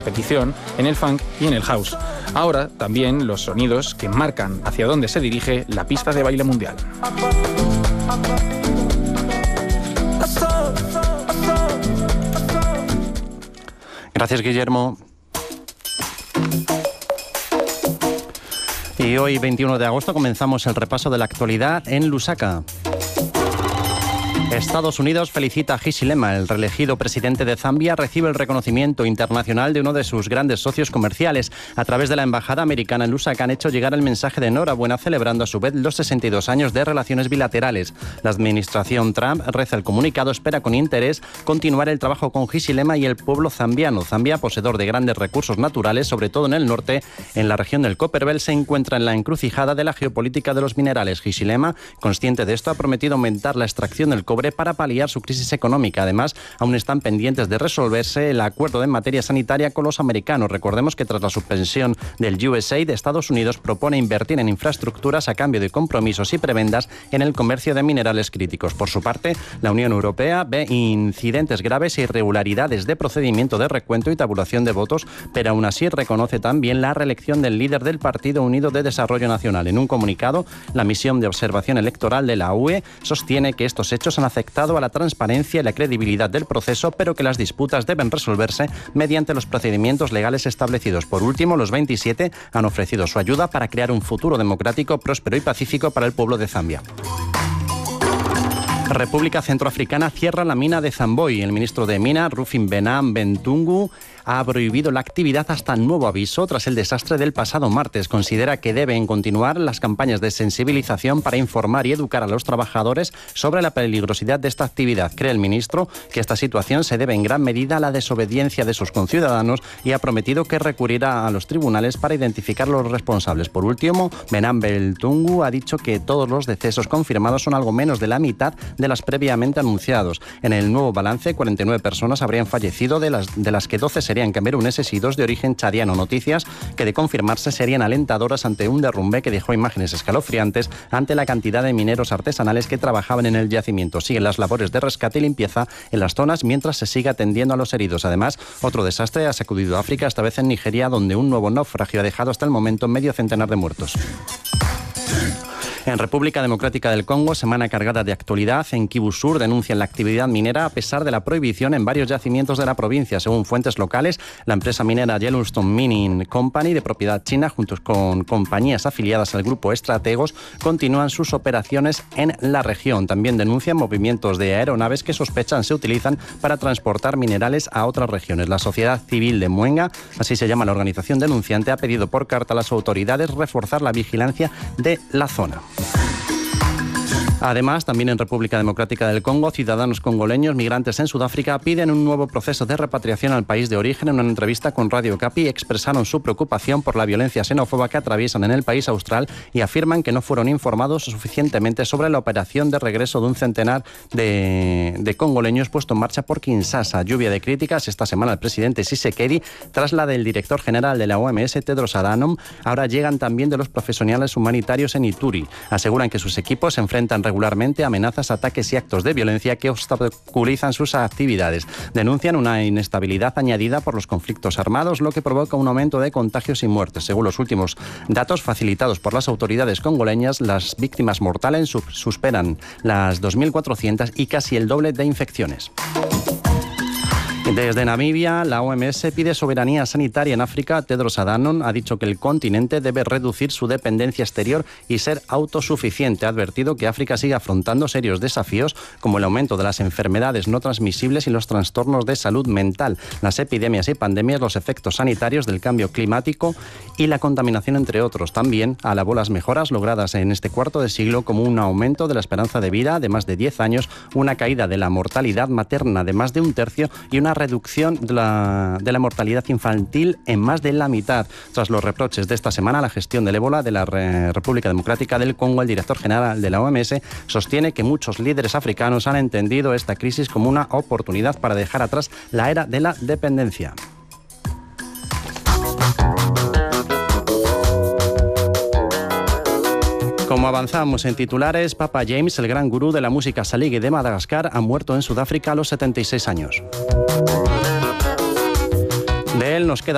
petición en el funk y en el house. Ahora también los sonidos que marcan hacia dónde se dirige la pista de baile mundial. Gracias, Guillermo. Y hoy, 21 de agosto, comenzamos el repaso de la actualidad en Lusaka. Estados Unidos felicita a Hichilema. El reelegido presidente de Zambia recibe el reconocimiento internacional de uno de sus grandes socios comerciales. A través de la embajada americana en Lusaka han hecho llegar el mensaje de enhorabuena, celebrando a su vez los 62 años de relaciones bilaterales. La administración Trump, reza el comunicado, espera con interés continuar el trabajo con Hichilema y el pueblo zambiano. Zambia, poseedor de grandes recursos naturales, sobre todo en el norte, en la región del Copperbelt, se encuentra en la encrucijada de la geopolítica de los minerales. Hichilema, consciente de esto, ha prometido aumentar la extracción del cobre para paliar su crisis económica. Además, aún están pendientes de resolverse el acuerdo en materia sanitaria con los americanos. Recordemos que tras la suspensión del USAID, Estados Unidos propone invertir en infraestructuras a cambio de compromisos y prebendas en el comercio de minerales críticos. Por su parte, la Unión Europea ve incidentes graves e irregularidades de procedimiento de recuento y tabulación de votos, pero aún así reconoce también la reelección del líder del Partido Unido de Desarrollo Nacional. En un comunicado, la misión de observación electoral de la UE sostiene que estos hechos han afectado a la transparencia y la credibilidad del proceso, pero que las disputas deben resolverse mediante los procedimientos legales establecidos. Por último, los 27 han ofrecido su ayuda para crear un futuro democrático, próspero y pacífico para el pueblo de Zambia. República Centroafricana cierra la mina de Zamboy. El ministro de Mina, Rufin Benam Bentungu, ha prohibido la actividad hasta nuevo aviso tras el desastre del pasado martes. Considera que deben continuar las campañas de sensibilización para informar y educar a los trabajadores sobre la peligrosidad de esta actividad. Cree el ministro que esta situación se debe en gran medida a la desobediencia de sus conciudadanos y ha prometido que recurrirá a los tribunales para identificar a los responsables. Por último, Benam Bentungu ha dicho que todos los decesos confirmados son algo menos de la mitad de las previamente anunciados. En el nuevo balance, 49 personas habrían fallecido, de las que 12 serían cameruneses y 2 de origen chadiano. Noticias que, de confirmarse, serían alentadoras ante un derrumbe que dejó imágenes escalofriantes ante la cantidad de mineros artesanales que trabajaban en el yacimiento. Siguen las labores de rescate y limpieza en las zonas mientras se sigue atendiendo a los heridos. Además, otro desastre ha sacudido a África, esta vez en Nigeria, donde un nuevo naufragio ha dejado hasta el momento medio centenar de muertos. En República Democrática del Congo, semana cargada de actualidad. En Kivu Sur denuncian la actividad minera a pesar de la prohibición en varios yacimientos de la provincia. Según fuentes locales, la empresa minera Yellowstone Mining Company, de propiedad china, junto con compañías afiliadas al grupo Estrategos, continúan sus operaciones en la región. También denuncian movimientos de aeronaves que sospechan se utilizan para transportar minerales a otras regiones. La Sociedad Civil de Mwenga, así se llama la organización denunciante, ha pedido por carta a las autoridades reforzar la vigilancia de la zona. Además, también en República Democrática del Congo, ciudadanos congoleños migrantes en Sudáfrica piden un nuevo proceso de repatriación al país de origen. En una entrevista con Radio Okapi expresaron su preocupación por la violencia xenófoba que atraviesan en el país austral y afirman que no fueron informados suficientemente sobre la operación de regreso de un centenar de congoleños puesto en marcha por Kinshasa. Lluvia de críticas esta semana al presidente Tshisekedi tras la del director general de la OMS, Tedros Adhanom. Ahora llegan también de los profesionales humanitarios en Ituri. Aseguran que sus equipos se enfrentan regularmente amenazas, ataques y actos de violencia que obstaculizan sus actividades. Denuncian una inestabilidad añadida por los conflictos armados, lo que provoca un aumento de contagios y muertes. Según los últimos datos facilitados por las autoridades congoleñas, las víctimas mortales superan las 2.400 y casi el doble de infecciones. Desde Namibia, la OMS pide soberanía sanitaria en África. Tedros Adhanom ha dicho que el continente debe reducir su dependencia exterior y ser autosuficiente. Ha advertido que África sigue afrontando serios desafíos como el aumento de las enfermedades no transmisibles y los trastornos de salud mental, las epidemias y pandemias, los efectos sanitarios del cambio climático y la contaminación, entre otros. También alabó las mejoras logradas en este cuarto de siglo, como un aumento de la esperanza de vida de más de 10 años, una caída de la mortalidad materna de más de un tercio y una reducción de la mortalidad infantil en más de la mitad. Tras los reproches de esta semana a la gestión del ébola de la República Democrática del Congo, el director general de la OMS sostiene que muchos líderes africanos han entendido esta crisis como una oportunidad para dejar atrás la era de la dependencia. Como avanzamos en titulares, Papa James, el gran gurú de la música saligui de Madagascar, ha muerto en Sudáfrica a los 76 años. De él nos queda